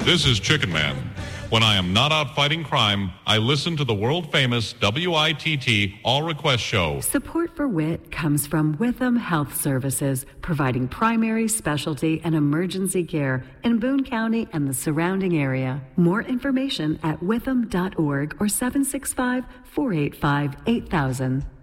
This is Chicken Man. When I am not out fighting crime, I listen to the world-famous WITT All-Request Show. Support for WIT comes from Witham Health Services, providing primary, specialty, and emergency care in Boone County and the surrounding area. More information at witham.org or 765-485-8000.